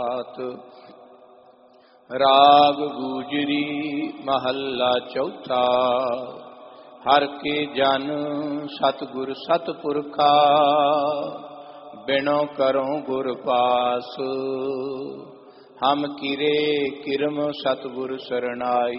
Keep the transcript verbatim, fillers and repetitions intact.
राग गुजरी महल्ला चौथा। हर के जन सतगुर सतपुरखा, बिनो करो गुर पास। हम किरे किरम सतगुर सरनाई,